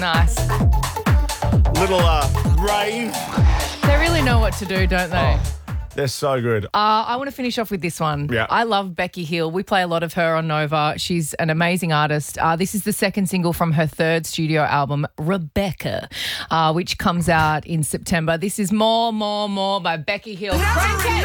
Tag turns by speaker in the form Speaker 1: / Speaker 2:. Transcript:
Speaker 1: Nice.
Speaker 2: Little rave.
Speaker 1: They really know what to do, don't they?
Speaker 2: They're so good.
Speaker 1: I want to finish off with this one.
Speaker 2: Yeah.
Speaker 1: I love Becky Hill. We play a lot of her on Nova. She's an amazing artist. This is the second single from her third studio album, Rebecca, which comes out in September. This is More by Becky Hill. Crank it!